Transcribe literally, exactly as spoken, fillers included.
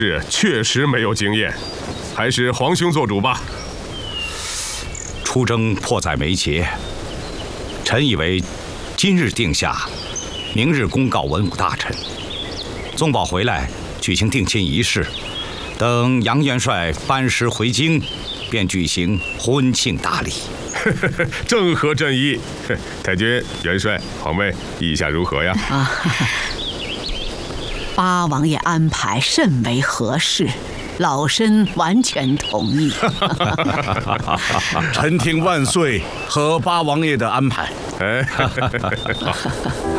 是确实没有经验，还是皇兄做主吧。 出征迫在眉睫，臣以为今日定下，明日公告文武大臣，宗保回来举行定亲仪式，等杨元帅班师回京，便举行婚庆大礼。 正合朕意。太君、元帅、皇妹，意下如何呀？ 啊，八王爷安排甚为合适，老身完全同意。 臣听万岁和八王爷的安排。 哎。